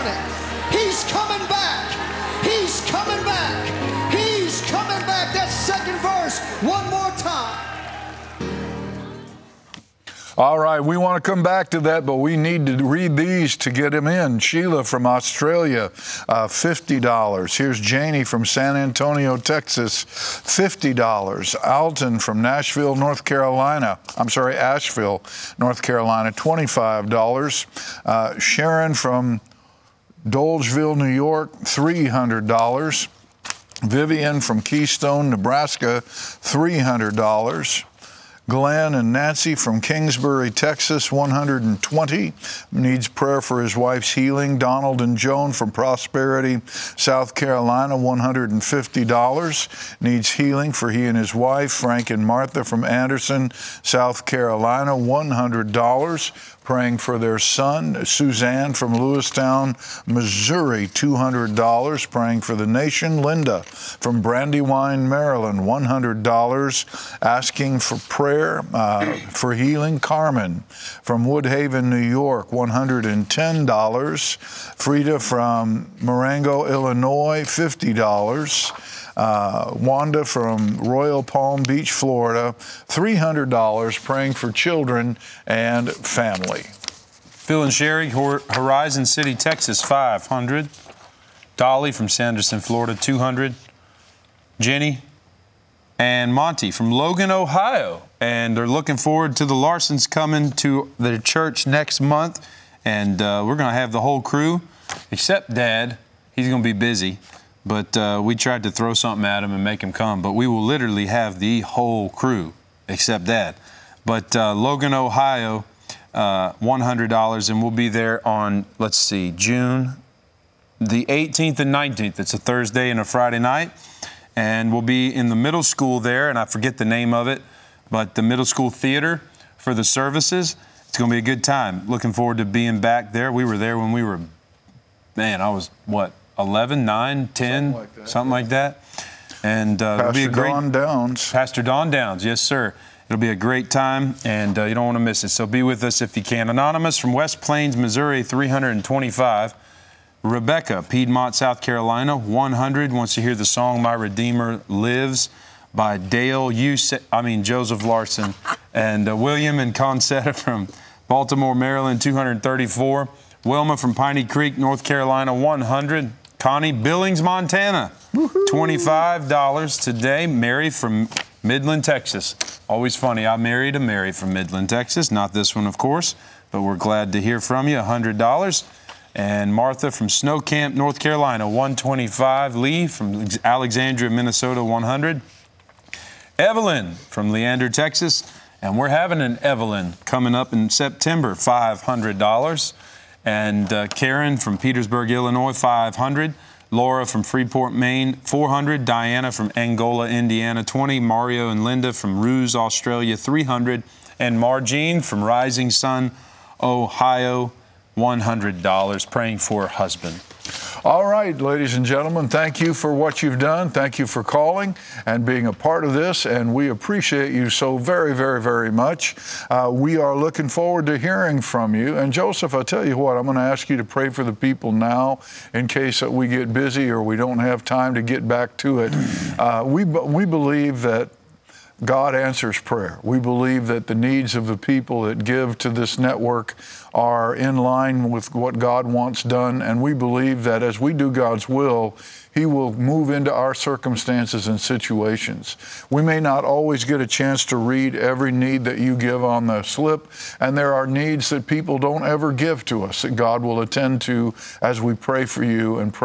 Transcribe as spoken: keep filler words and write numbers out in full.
morning. He's coming back. He's coming back. He's coming back. That second verse, one more time. All right, we want to come back to that, but we need to read these to get him in. Sheila from Australia, uh, fifty dollars. Here's Janie from San Antonio, Texas, fifty dollars. Alton from Nashville, North Carolina. I'm sorry, Asheville, North Carolina, twenty-five dollars. Uh, Sharon from Dolgeville, New York, three hundred dollars. Vivian from Keystone, Nebraska, three hundred dollars. Glenn and Nancy from Kingsbury, Texas, one hundred twenty dollars, needs prayer for his wife's healing. Donald and Joan from Prosperity, South Carolina, one hundred fifty dollars, needs healing for he and his wife. Frank and Martha from Anderson, South Carolina, one hundred dollars, praying for their son. Suzanne from Lewistown, Missouri, two hundred dollars, praying for the nation. Linda from Brandywine, Maryland, one hundred dollars, asking for prayer uh, for healing. Carmen from Woodhaven, New York, one hundred ten dollars. Frida from Marengo, Illinois, fifty dollars. Uh, Wanda from Royal Palm Beach, Florida, three hundred dollars, praying for children and family. Phil and Sherry, Horizon City, Texas, five hundred dollars. Dolly from Sanderson, Florida, two hundred dollars. Jenny and Monty from Logan, Ohio. And they're looking forward to the Larsons coming to their church next month. And uh, we're going to have the whole crew, except Dad. He's going to be busy. But uh, we tried to throw something at him and make him come. But we will literally have the whole crew, except Dad. But uh, Logan, Ohio, uh, one hundred dollars. And we'll be there on, let's see, June the eighteenth and nineteenth. It's a Thursday and a Friday night. And we'll be in the middle school there, and I forget the name of it, but the middle school theater for the services. It's going to be a good time. Looking forward to being back there. We were there when we were, man, I was, what, eleven, nine, ten, something like that. Something like that. And uh, it'll be a great, Don Downs. Pastor Don Downs, yes, sir. It'll be a great time, and uh, you don't want to miss it. So be with us if you can. Anonymous from West Plains, Missouri, three hundred twenty-five. Rebecca, Piedmont, South Carolina, one hundred, wants to hear the song My Redeemer Lives by Dale U. I mean Joseph Larson. And uh, William and Concetta from Baltimore, Maryland, two hundred thirty-four. Wilma from Piney Creek, North Carolina, one hundred. Connie, Billings, Montana, woo-hoo, twenty-five dollars today. Mary from Midland, Texas. Always funny. I married a Mary from Midland, Texas. Not this one, of course, but we're glad to hear from you. one hundred dollars. And Martha from Snow Camp, North Carolina, one hundred twenty-five. Lee from Alexandria, Minnesota, one hundred. Evelyn from Leander, Texas. And we're having an Evelyn coming up in September, five hundred dollars. And uh, Karen from Petersburg, Illinois, five hundred. Laura from Freeport, Maine, four hundred. Diana from Angola, Indiana, twenty. Mario and Linda from Ruse, Australia, three hundred. And Margene from Rising Sun, Ohio, one hundred dollars, praying for her husband. All right, ladies and gentlemen, thank you for what you've done. Thank you for calling and being a part of this, and we appreciate you so very, very, very much. Uh, we are looking forward to hearing from you. And Joseph, I tell you what, I'm going to ask you to pray for the people now in case that we get busy or we don't have time to get back to it. Uh, we, we believe that God answers prayer. We believe that the needs of the people that give to this network are in line with what God wants done, and we believe that as we do God's will, He will move into our circumstances and situations. We may not always get a chance to read every need that you give on the slip, and there are needs that people don't ever give to us that God will attend to as we pray for you and pray